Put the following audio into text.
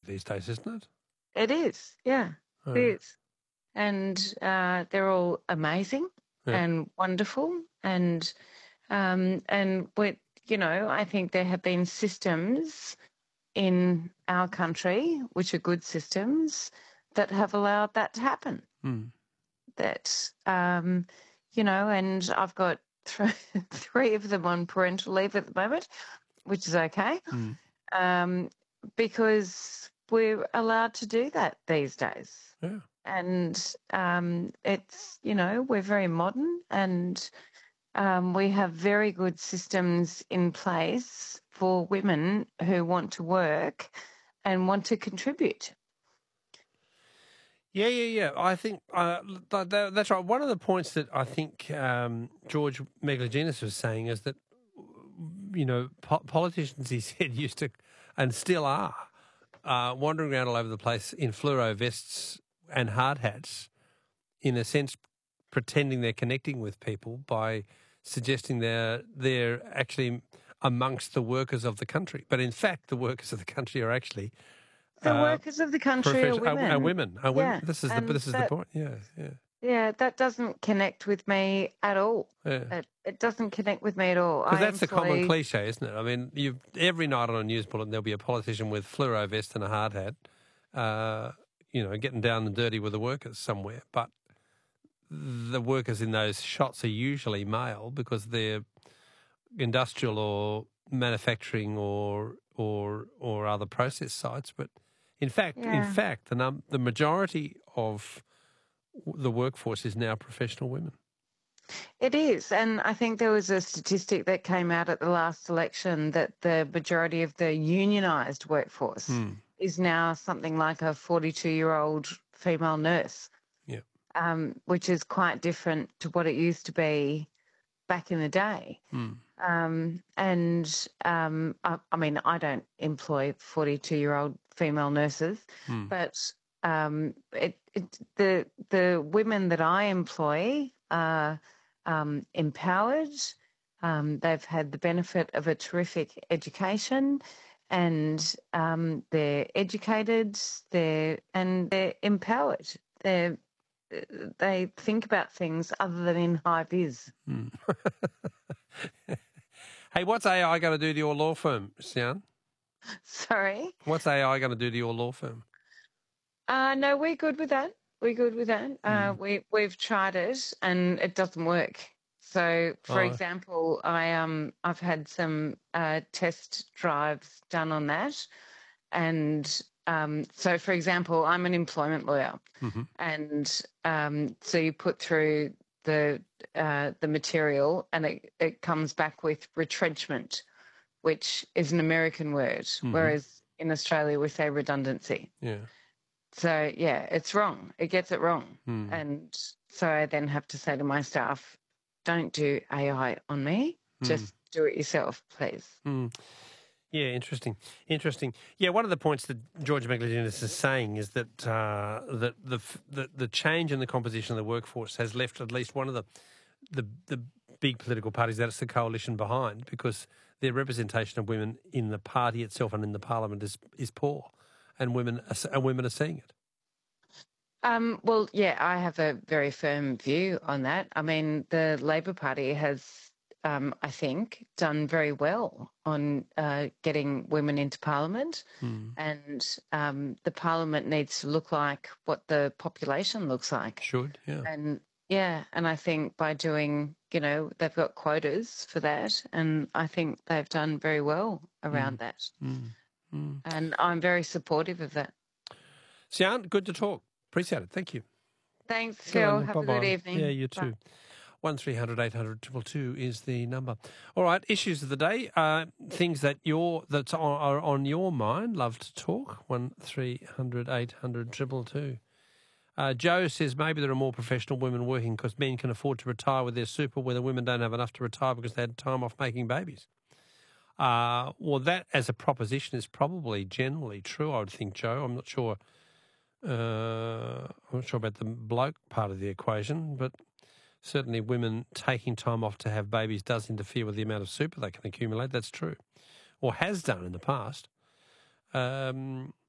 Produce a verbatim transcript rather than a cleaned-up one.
these days, isn't it? It is, yeah, Oh. it is. And uh, they're all amazing Yeah. and wonderful. And, um, and with, you know, I think there have been systems in our country, which are good systems, that have allowed that to happen. Mm. That, um, you know, and I've got th- three of them on parental leave at the moment, which is okay, Mm. um, because we're allowed to do that these days. Yeah. And um, it's, you know, we're very modern, and um, we have very good systems in place for women who want to work and want to contribute. Yeah, yeah, yeah. I think uh, th- th- that's right. One of the points that I think um, George Megalogenis was saying is that, you know, po- politicians, he said, used to, and still are, uh, wandering around all over the place in fluoro vests and hard hats, in a sense, pretending they're connecting with people by suggesting they're they're actually amongst the workers of the country. But in fact, the workers of the country are actually The uh, workers of the country are profession- women. Are, are women. Are women. Yeah, This is the and this is the that, point. Yeah, yeah. yeah, that doesn't connect with me at all. Yeah. It, it doesn't connect with me at all. Because I that's the common employ, cliche, isn't it? I mean, you every night on a news bulletin there'll be a politician with fluoro vest and a hard hat, uh, you know, getting down and dirty with the workers somewhere. But the workers in those shots are usually male because they're industrial or manufacturing or or or other process sites. But in fact, in yeah. fact, the num- the majority of the workforce is now professional women. It is. And I think there was a statistic that came out at the last election that the majority of the unionised workforce Mm. is now something like a forty-two-year-old female nurse, Yeah. um, which is quite different to what it used to be back in the day. Mm. Um, and um, I, I mean, I don't employ forty-two-year-old female nurses, Mm. but um, it, it, the the women that I employ are um, empowered. Um, they've had the benefit of a terrific education, and um, they're educated. They're and they're empowered. They're they think about things other than in high vis. Mm. Hey, what's A I going to do to your law firm, Sian? Sorry? What's A I going to do to your law firm? Uh, no, we're good with that. We're good with that. Uh, Mm. we, we've tried it and it doesn't work. So, for Oh. example, I, um, I've had some uh, test drives done on that. And um, so, for example, I'm an employment lawyer. Mm-hmm. And um, so you put through the uh, the material and it, it comes back with retrenchment, which is an American word, Mm-hmm. whereas in Australia we say redundancy. Yeah. So, yeah, it's wrong. It gets it wrong. Mm. And so I then have to say to my staff, don't do A I on me. Mm. Just do it yourself, please. Mm. Yeah, interesting. Interesting. Yeah, one of the points that George Megalogenis is saying is that uh, that the, the the change in the composition of the workforce has left at least one of the the, the big political parties, that it's the coalition behind, because their representation of women in the party itself and in the parliament is is poor, and women are, and women are seeing it. Um, well, yeah, I have a very firm view on that. I mean, the Labor Party has, um, I think, done very well on uh, getting women into Parliament, Mm. and um, the Parliament needs to look like what the population looks like. Should, yeah. And yeah, and I think by doing, you know, they've got quotas for that, and I think they've done very well around Mm. that. Mm. Mm. And I'm very supportive of that. Sian, good to talk. Appreciate it. Thank you. Thanks, Good Phil. on you. Have Bye-bye. a good evening. Yeah, you too. One three hundred eight hundred two two is the number. All right, issues of the day, uh, things that you're that are on your mind. Love to talk. One three hundred eight hundred two two. Uh, Joe says maybe there are more professional women working because men can afford to retire with their super, where the women don't have enough to retire because they had time off making babies. Uh, well, that as a proposition is probably generally true, I would think, Joe. I'm not sure. Uh, I'm not sure about the bloke part of the equation, but certainly women taking time off to have babies does interfere with the amount of super they can accumulate. That's true, or has done in the past. Um,